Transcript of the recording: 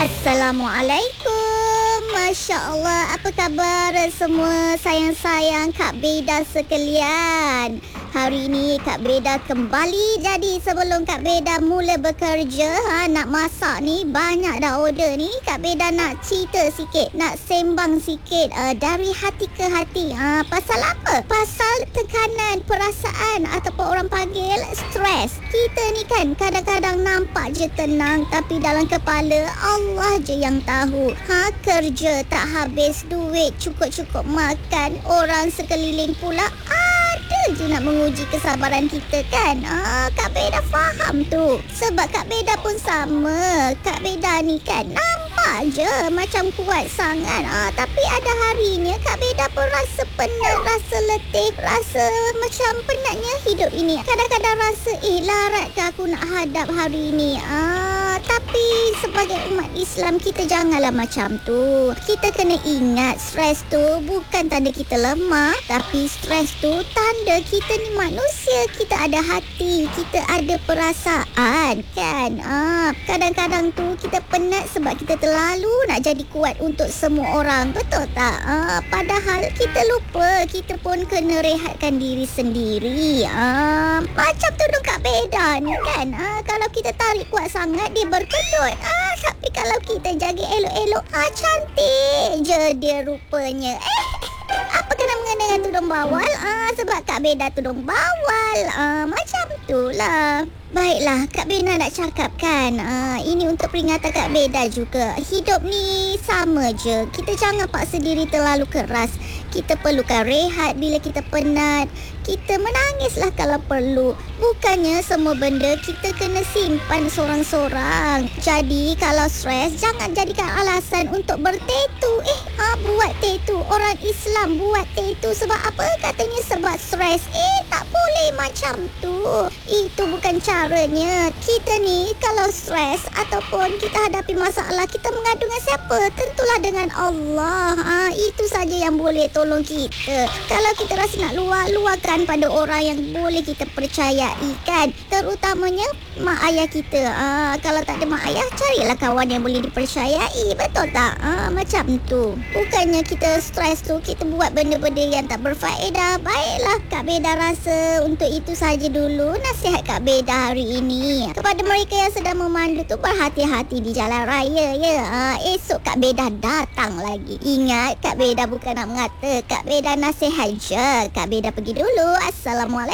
Assalamualaikum. Masya Allah, apa khabar semua sayang-sayang Kak Beda sekalian? Hari ini Kak Beda kembali. Jadi sebelum Kak Beda mula bekerja, nak masak ni, banyak dah order ni. Kak Beda nak cerita sikit, nak sembang sikit dari hati ke hati. Pasal apa? Pasal tekanan perasaan ataupun orang panggil stres. Kita ni kan kadang-kadang nampak je tenang, tapi dalam kepala Allah je yang tahu. Kerja tak habis duit, cukup-cukup makan. Orang sekeliling pula ada je nak menguji kesabaran kita kan. Kak Beda faham tu. Sebab Kak Beda pun sama. Kak Beda ni kan nampak je macam kuat sangat. Tapi ada harinya Kak Beda pun rasa penat, rasa letih, rasa macam penatnya hidup ini. Kadang-kadang rasa larat ke aku nak hadap hari ini. Tapi sebagai umat Islam, kita janganlah macam tu. Kita kena ingat stres tu bukan tanda kita lemah, tapi stres tu tanda kita ni manusia. Kita ada hati, kita ada perasaan kan. Kadang-kadang tu kita penat sebab kita terlalu nak jadi kuat untuk semua orang. Betul tak? Padahal kita lupa kita pun kena rehatkan diri sendiri. Macam tu dong Kak Beda ni kan. Kalau kita tarik kuat sangat, dia berkedut. Tapi kalau kita jaga elok-elok, cantik je dia rupanya. Apa kena mengena dengan tudung bawal? Sebab Kak Beda tudung bawal. Macam tu lah. Baiklah, Kak Beda nak cakap kan, ini untuk peringatan Kak Beda juga. Hidup ni sama je. Kita jangan paksa diri terlalu keras. Kita perlukan rehat bila kita penat. Kita menangislah kalau perlu. Bukannya semua benda kita kena simpan sorang-sorang. Jadi kalau stres, jangan jadikan alasan untuk bertetu. Buat tetu. Orang Islam buat tetu sebab apa? Katanya sebab stres. Tak boleh macam tu. Itu bukan caranya. Kita ni kalau stres ataupun kita hadapi masalah, kita mengadu dengan siapa? Tentulah dengan Allah. Itu saja yang boleh tolong kita. Kalau kita rasa nak luahkan pada orang yang boleh kita percayai kan, terutamanya mak ayah kita. Kalau tak ada mak ayah, carilah kawan yang boleh dipercayai. Betul tak? Macam tu. Bukannya kita stres tu kita buat benda-benda yang tak berfaedah. Baiklah, Kak Beda rasa untuk itu saja dulu nasihat Kak Beda hari ini. Kepada mereka yang sedang memandu tu, berhati-hati di jalan raya ya. Esok Kak Beda datang lagi. Ingat, Kak Beda bukan nak mengata, Kak Beda nasihat je. Kak Beda pergi dulu. Assalamualaikum.